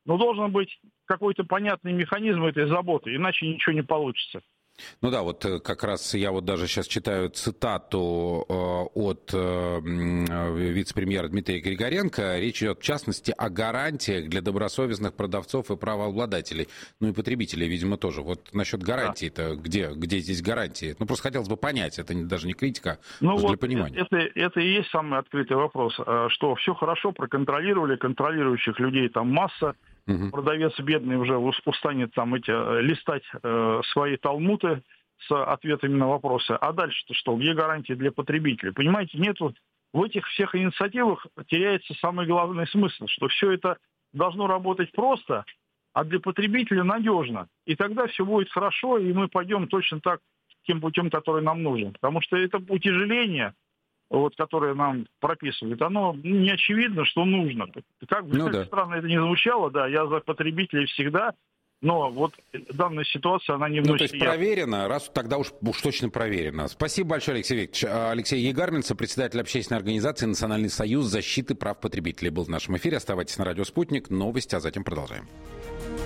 но должен быть какой-то понятный механизм этой заботы, иначе ничего не получится. Ну да, вот как раз я вот даже сейчас читаю цитату от вице-премьера Дмитрия Григоренко. Речь идет, в частности, о гарантиях для добросовестных продавцов и правообладателей. Ну и потребителей, видимо, тоже. Вот насчет гарантий-то, где здесь гарантии? Ну, просто хотелось бы понять, это даже не критика, а для понимания. Это и есть самый открытый вопрос, что все хорошо проконтролировали, контролирующих людей там масса. Продавец бедный уже устанет там листать свои талмуды с ответами на вопросы. А дальше-то что? Где гарантии для потребителей? Понимаете, нету в этих всех инициативах теряется самый главный смысл, что все это должно работать просто, а для потребителя надежно. И тогда все будет хорошо, и мы пойдем точно так тем путем, который нам нужен. Потому что это утяжеление, которое нам прописывают, оно не очевидно, что нужно. Как бы странно это ни звучало, да, я за потребителей всегда, но вот данная ситуация, она не вносит... то есть проверено, раз тогда уж точно проверено. Спасибо большое, Алексей Викторович. Алексей Егарминцев, председатель общественной организации «Национальный союз защиты прав потребителей», был в нашем эфире. Оставайтесь на радио «Спутник». Новости, а затем продолжаем.